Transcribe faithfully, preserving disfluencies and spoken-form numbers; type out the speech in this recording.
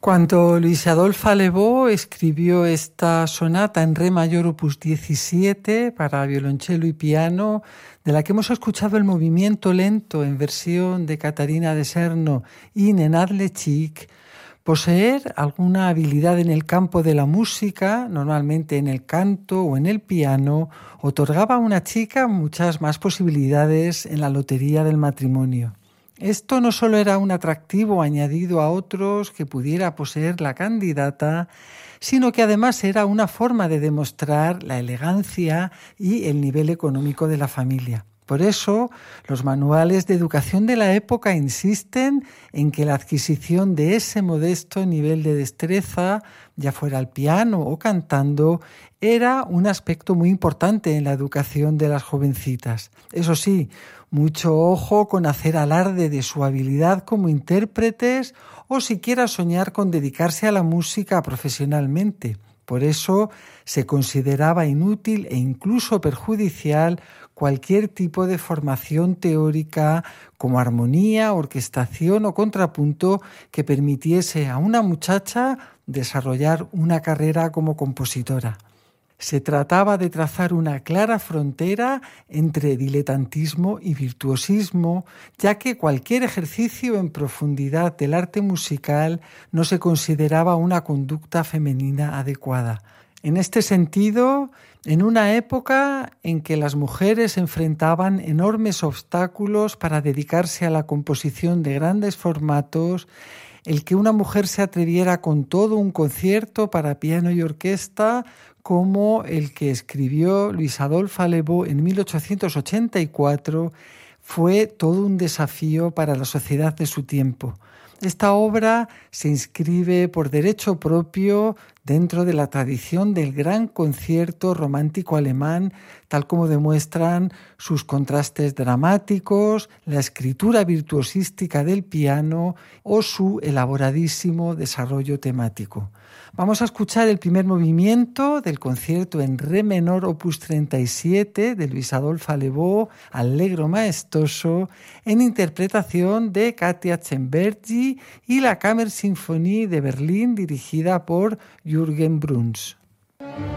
Cuando Luis Adolphe Allevaux escribió esta sonata en re mayor opus diecisiete para violonchelo y piano, de la que hemos escuchado el movimiento lento en versión de Catarina de Serno y Nenad Lechik, poseer alguna habilidad en el campo de la música, normalmente en el canto o en el piano, otorgaba a una chica muchas más posibilidades en la lotería del matrimonio. Esto no solo era un atractivo añadido a otros que pudiera poseer la candidata, sino que además era una forma de demostrar la elegancia y el nivel económico de la familia. Por eso, los manuales de educación de la época insisten en que la adquisición de ese modesto nivel de destreza, ya fuera al piano o cantando, era un aspecto muy importante en la educación de las jovencitas. Eso sí, mucho ojo con hacer alarde de su habilidad como intérpretes o siquiera soñar con dedicarse a la música profesionalmente. Por eso se consideraba inútil e incluso perjudicial cualquier tipo de formación teórica como armonía, orquestación o contrapunto que permitiese a una muchacha desarrollar una carrera como compositora. Se trataba de trazar una clara frontera entre diletantismo y virtuosismo, ya que cualquier ejercicio en profundidad del arte musical no se consideraba una conducta femenina adecuada. En este sentido, en una época en que las mujeres enfrentaban enormes obstáculos para dedicarse a la composición de grandes formatos, el que una mujer se atreviera con todo un concierto para piano y orquesta, como el que escribió Luis Adolphe Allevaux en mil ochocientos ochenta y cuatro, fue todo un desafío para la sociedad de su tiempo. Esta obra se inscribe por derecho propio dentro de la tradición del gran concierto romántico alemán, tal como demuestran sus contrastes dramáticos, la escritura virtuosística del piano o su elaboradísimo desarrollo temático. Vamos a escuchar el primer movimiento del concierto en re menor opus treinta y siete de Luis Adolphe Allevaux, Allegro maestoso, en interpretación de Katia Csembergi y la Kammersinfonie de Berlín dirigida por Jürgen Bruns.